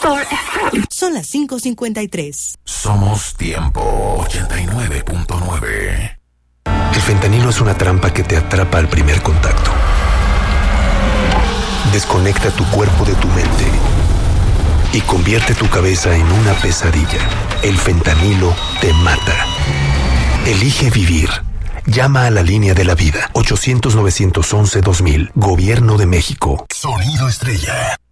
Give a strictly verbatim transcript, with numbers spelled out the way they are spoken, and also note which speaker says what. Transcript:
Speaker 1: Tractor F M.
Speaker 2: Son las cinco cincuenta y tres.
Speaker 3: Somos Tiempo ochenta y nueve punto nueve.
Speaker 4: El fentanilo es una trampa que te atrapa al primer contacto. Desconecta tu cuerpo de tu mente y convierte tu cabeza en una pesadilla. El fentanilo te mata. Elige vivir. Llama a la línea de la vida. ochocientos, novecientos once, dos mil. Gobierno de México.
Speaker 3: Sonido Estrella.